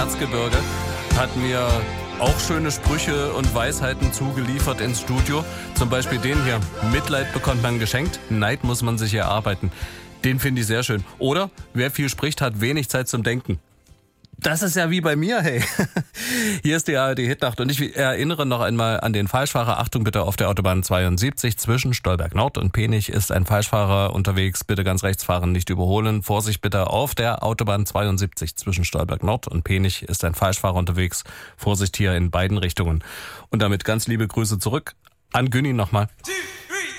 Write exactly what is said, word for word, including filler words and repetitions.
Erzgebirge hat mir auch schöne Sprüche und Weisheiten zugeliefert ins Studio. Zum Beispiel den hier. Mitleid bekommt man geschenkt, Neid muss man sich erarbeiten. Den finde ich sehr schön. Oder, wer viel spricht, hat wenig Zeit zum Denken. Das ist ja wie bei mir, hey. Hier ist die A R D-Hitnacht und ich erinnere noch einmal an den Falschfahrer. Achtung bitte, auf der Autobahn zweiundsiebzig zwischen Stolberg Nord und Penich ist ein Falschfahrer unterwegs. Bitte ganz rechts fahren, nicht überholen. Vorsicht bitte, auf der Autobahn zweiundsiebzig zwischen Stolberg Nord und Penich ist ein Falschfahrer unterwegs. Vorsicht hier in beiden Richtungen. Und damit ganz liebe Grüße zurück an Günni nochmal.